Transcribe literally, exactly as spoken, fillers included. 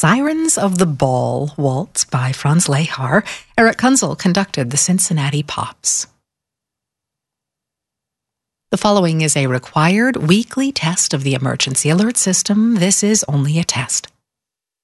Sirens of the Ball Waltz by Franz Lehar. Eric Kunzel conducted the Cincinnati Pops. The following is a required weekly test of the emergency alert system. This is only a test.